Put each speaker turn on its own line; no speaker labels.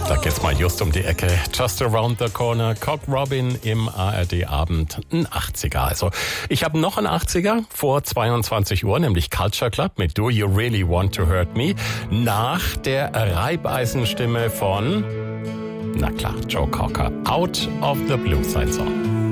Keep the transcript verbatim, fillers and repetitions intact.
Sag jetzt mal just um die Ecke. Just around the corner. Cock Robin im A R D-Abend. Ein achtziger. Also, ich habe noch einen achtziger vor zweiundzwanzig Uhr, nämlich Culture Club mit Do You Really Want to Hurt Me? Nach der Reibeisenstimme von, na klar, Joe Cocker. Out of the Blue, sein Song.